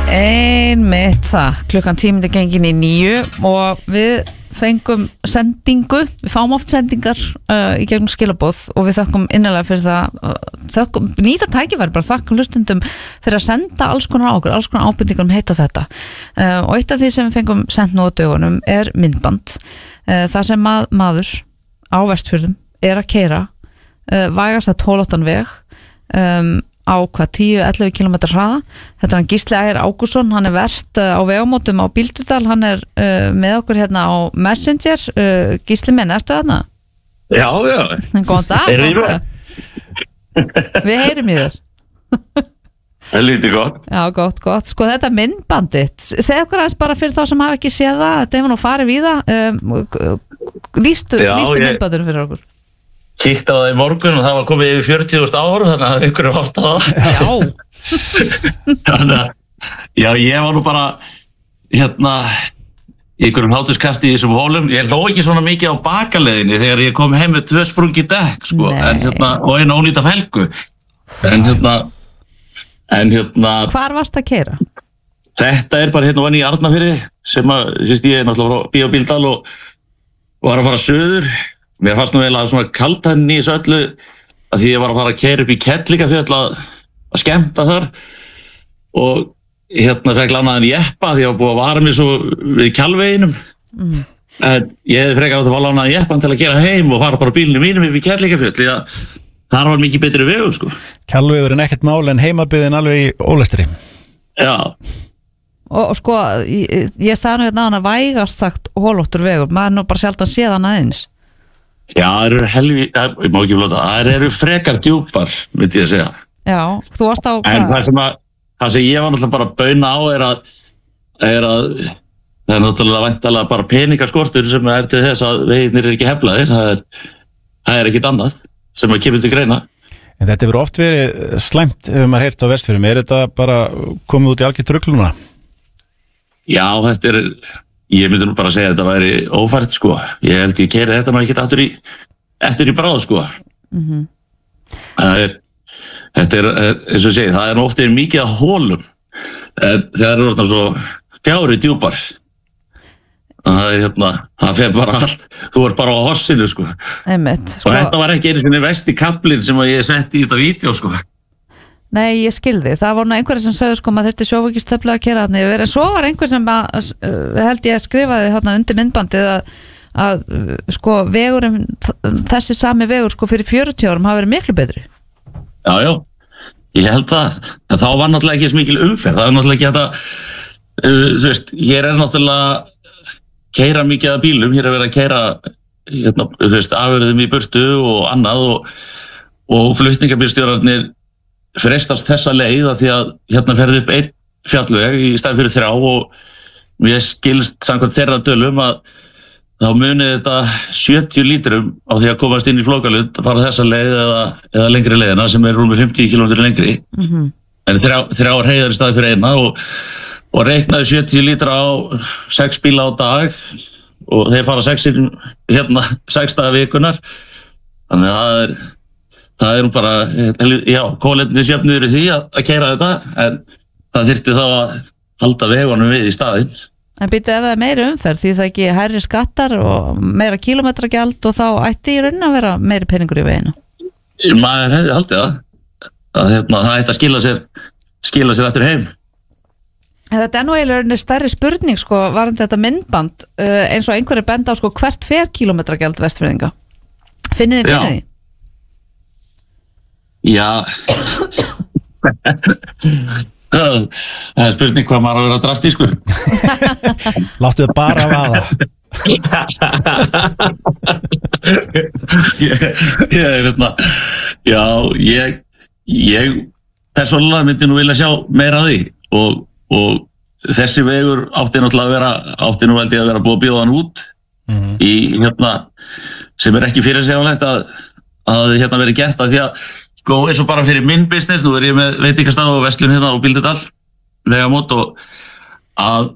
Einmitt það, klukkan 10 gengin í 9 og við fengum sendingu, við fáum oft sendingar í gegnum skilaboð og við þökkum innilega fyrir það nýta tækifæri, bara þakkum hlustendum fyrir að senda alls konar á okkur, alls konar ábendingum heita þetta og eitt af því sem við fengum send nú á dögunum er myndband það sem maður á Vestfjörðum er að keyra vægast að 12 veg á 10-11 km hraða. Þetta er hann Gísli Ægir Ágússon, hann er vert á vegamótum á Bíldudal, hann er með okkur hérna á Messenger. Gísli minn, ertu þarna? Já. Góðan dag. Við heyrum í þér. Það er lítið gott. Já, gott. Sko þetta myndbandið, segð okkur aðeins bara fyrir þá sem hafa ekki séð það, þetta hefur nú farið víða, lýstu myndbandinu fyrir okkur. Kíkti á það í morgun og það var komið yfir 40.000 ára, þannig að ykkur er hort á það. Já. Þannig að, já, ég var nú bara, í einhverjum hátuskasti í þessum hólum. Ég hló ekki svona mikið á bakaleiðinni þegar ég kom heim með 2 sprungi dekk, sko, og eina ónýta felgu. Hvar varst að keyra? Þetta er bara ofan í Arnarfirði, sem ég er náttúrulega frá Bíldal og var að fara suður. Mér fannst nú eiginlega svona kaldhæðni í þessu öllu að því ég var að fara að keyra upp í Kerlingafjöll að skemmta þar og fekk lánaðan jeppa því ég var búið að vara mig svo við Kjalveginum en ég hefði frekar átt að fá lánaðan jeppan til að keyra heim og fara bara bílinu mínum upp í Kerlingafjöll því að þar var mikið betri vegur, sko. Kjalvegur en ekkert mál en heimabyggðin alveg í ólestri. Já. Og sko, ég sagði nú hérna að vægast sagt holóttur vegur, maður nú bara sjaldan séð hann aðeins. Já, ég má ekki blóta, það eru frekar djúpar, myndi ég að segja. Já, þú varst á... En það sem ég var náttúrulega bara að bauna á er að það er náttúrulega væntanlega bara peningaskortur sem er til þess að veginir ekki heflaðir, það er ekkit annað sem að kemur til greina. En þetta hefur oft verið slæmt ef maður heyrt á Vestfjörðum, er þetta bara komið út í algjört rugl núna? Já, þetta er... Ég myndi nú bara að segja að þetta væri ófært, sko. Ég held ég keyri þetta nú ekkert eftir í bráð, sko. Þetta er, eins og ég segi, það er nú ofta mikið að hólum. Þegar eru orðnar svo fjári djúpar. Það fer bara allt, þú ert bara á hossinu, sko. Einmitt, sko. Og þetta var ekki einu sinni vesti kaplinn sem ég setti í þetta vídeó, sko. Nei, ég skilði. Það voru einhverjir sem sögðu sko maður þurfti sjóveikistöfla að keyra þarna yfir en svo var einhver sem held ég að skrifaði þarna undir myndbandið að sko vegurinn þessi sami vegur sko fyrir 40 árum hafa verið miklu betri. Já, ég held það. En þá var náttúrulega ekki svo mikil umferð. Það var náttúrulega ekki þetta þú veist, hér er náttúrulega keyra mikið af bílum, hér er verið að keyra þú veist, afurðum í burtu og annað og flutningabílstjórarnir frestast þessa leið að því að hérna ferði upp 1 fjallveg í stað fyrir 3 og mér skilst samkvæmt þeirra tölum að þá munið þetta 70 lítrum á því að komast inn í Flókalund að fara þessa leið eða lengri leiðina sem er rúmur 50 km lengri en 3 heiðar í stað fyrir 1 og reiknaði 70 lítra á 6 bíla á dag og þeir fara 6 daga vikunar þannig að það er nú bara, já, kolefnisjöfnuður í því að keyra þetta en það þyrfti þá að halda vegunum við í staðinn. En býtu ef það er meiri umferð því það ekki hærri skattar og meira kílómetragjald og þá ætti í rauninni að vera meiri peningur í veginu? Maður hefði haldið það ætti að skila sér eftir heim. En þetta er nú eiginlega stærri spurning sko, varandi þetta myndband eins og einhverju benda á sko hvert fer kílómetragjald Vestfirðinga? Finnið þið fyrir því? Já, það er spurning hvað maður að vera drastískur. Láttu þið bara vaða. Ég persónulega myndi nú vilja sjá meira af því og þessi vegur átti nú held ég að vera búið að bjóða hann út í sem er ekki fyrirsjáanlegt að veri gert að því að sko eins og bara fyrir minn business, nú ég með veitingastað og verslun hérna á Bíldudal, vegamót og að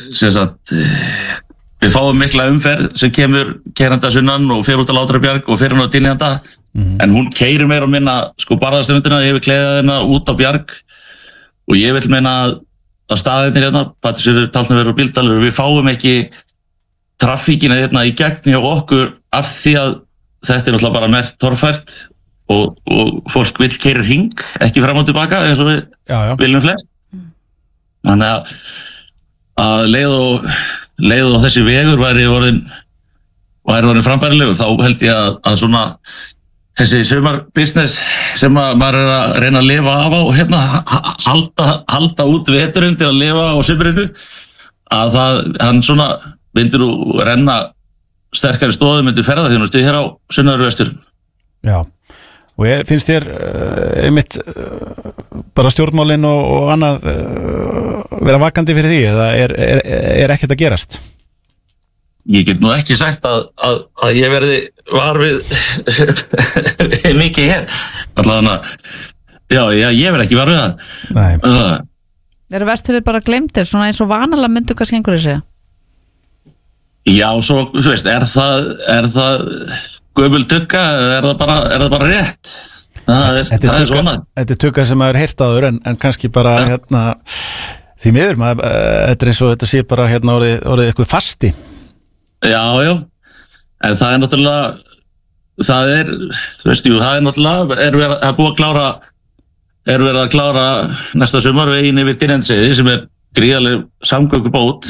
við fáum mikla umferð sem kemur keyrandi að sunnan og fer út á Látrabjarg og fer hann á Dynjanda en hún keyrir meira og minna sko barðaströndina yfir Kleiðina út á Bjarg og ég vil meina að staðirnir hérna, Patreksfjörður, Tálknafjörður og Bíldalur, við fáum ekki traffíkina hérna í gegn hjá okkur af því að þetta náttúrulega bara merkt torfært og fólk vill keyra hring, ekki fram og tilbaka eins og við viljum flest. Þannig að leið og þessi vegur væri orðin frambærilegur, þá held ég að svona þessi sumarbusiness sem maður að reyna að lifa af á hérna, halda út veturinn til að lifa á sumrinu, að hann svona myndir nú renna sterkari stoðum undir ferðaþjónustu hér á sunnaðri vestur. Já, og finnst þér einmitt bara stjórnmálin og annað vera vakandi fyrir því, eða er ekkert að gerast? Ég get nú ekki sagt að ég verði var við mikið hér. Allavega, ég verði ekki var við það. Nei. Eru Vestfirðir bara gleymdir, svona eins og vanalega myndu kannski einhverju segja? Já, svo, þú veist, er það gömul tugga, eða er það bara rétt? Það er svona. Þetta er tugga sem maður heyrt áður, en kannski bara hérna, því miður maður, þetta er eins og þetta sé bara hérna orðið eitthvað fasti. Já, en það er náttúrulega, það er náttúrulega, er verið að klára næsta sumar veginn yfir Dynjandisheiði sem er gríðarleg samgöngubót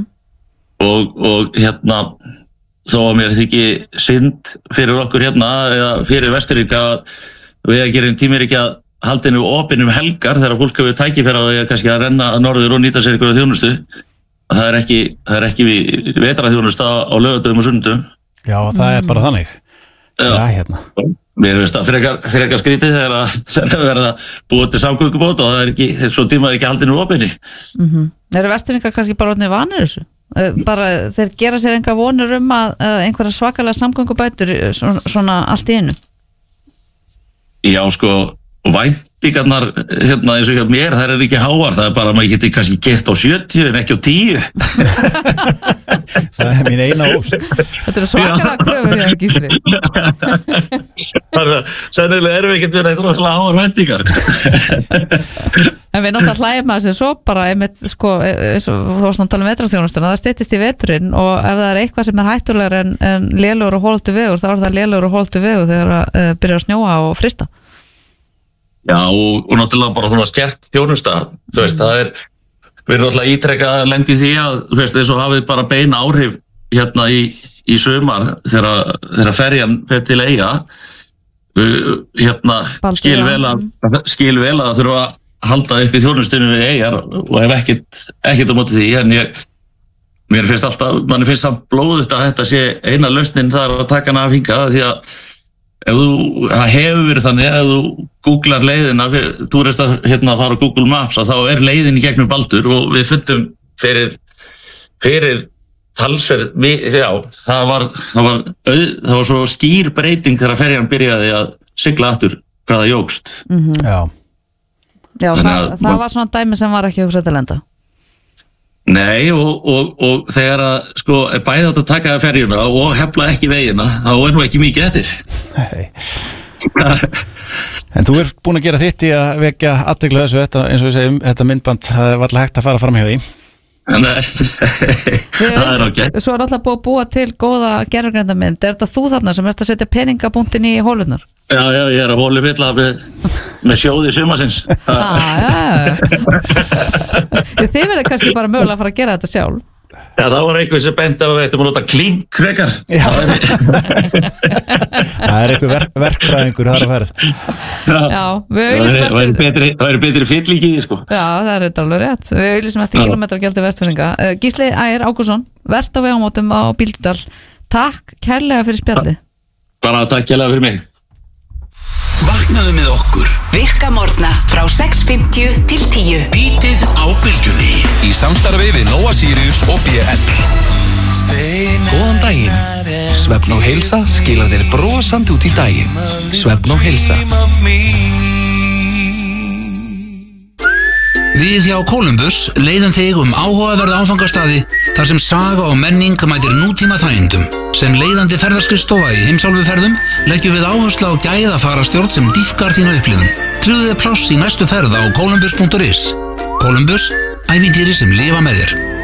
og hérna, þó að mér þykir synd fyrir okkur hérna, eða fyrir Vestfirðinga að Vegagerðin tímir ekki að halda henni opin helgar þegar fólk hefur tækifæri að kannski að renna norður og nýta sér einhverja þjónustu. Það er ekki vetrarþjónusta á laugardögum og sunnudögum. Já, það er bara þannig. Já, hérna. Mér finnst það frekar skrítið þegar að verða búið til samgöngubót og það er ekki, svo tíma ekki haldinu opinni. Eru Vestfirðingar kannski bara orðnir vanir þessu? Bara þeir gera sér enga vonur að einhverja svakalega samgöngubætur svona allt í einu? Já, sko, væntingarnar hérna eins og hjá mér, þær ekki háar, það er bara að maður geti kannski gert á 70 en ekki á 10. Það er mín eina ósk. Þetta eru svakalega kröfur hjá Gísli. Sennilega erum við ekkert verið eitthvað háar væntingar. En við náttúrulega hlægjum að þessu svo bara einmitt, sko, þú varst að tala um vetrarþjónustuna, það styttist í veturinn og ef það er eitthvað sem er hættulegar en lélegur og holtu vegur, þá er það lélegur og holtu vegur þegar byrjar að snjóa og frysta. Já, og náttúrulega bara svona skert þjónusta, þú veist, við erum náttúrulega ítrekkað að lendi því að, þú veist, þess að hafið bara beina áhrif hérna í sumar þegar ferjan fer til Eyja, hérna skil vel að þurfa að halda upp í þjónustunum við Eyjar og hef ekkert á móti því, en mér finnst alltaf, manni finnst samt blóðugt að þetta sé eina lausnin þar að taka hana af hingað, því að það hefur verið þannig að ef þú googlar leiðina, þú veist að hérna fara á Google Maps, að þá er leiðin í gegnum Baldur og við fundum fyrir talsverð, já, það var svo skýr breyting þegar ferjan byrjaði að sigla aftur hvaða jógst. Já, það var svona dæmi sem var ekki hugsað til enda. Nei, og þegar að sko bæði átt að taka ferjuna og hefla ekki vegina, þá er nú ekki mikið eftir. Nei. En þú búin að gera þitt í að vekja athygli þessu, eins og við segjum, þetta myndband var alltaf hægt að fara fram hjá því. Nei, það er ok. Svo er alltaf búið að búa til góða gerðargrindamynd. Er þetta þú þarna sem ert að setja peningabúntin í hólunar? Já, ég er að hólu fylla með sjóði sumarsins. Þið verður kannski bara mögulega að fara að gera þetta sjálf. Já, það var einhver sem benti að við ættum að nota klink frekar. Það er einhver verkfræðingur þar að ferð. Já, við auðlýsum eftir... Það eru betri fylling í því, sko. Já, það er þetta alveg rétt. Við auðlýsum eftir kilometragjaldi Vestfirðinga. Gísli Ægir Ágústsson, vert á vegamótum á Bíldudal. Takk kærlega fyrir spjallið. Bara takk kærlega fyrir mig. Vaknaðu með okkur. Virka morgna frá 6:50 til 10. Bítið á bylgjunni. Í samstarfi við Nóa Sirius og BL. Góðan daginn. Svefn og heilsa skilar þér brosandi út í daginn. Svefn og heilsa. Við hjá Columbus leiðum þig áhugaverða áfangastaði þar sem saga og menning mætir nútíma þægindum. Sem leiðandi ferðaskrifstofa í heimsálfuferðum leggjum við áherslu á gæðafarastjórn sem dýpkar þína upplifun. Tryggðu þér pláss í næstu ferð á columbus.is. Columbus, Ævintýri sem lifa með þér.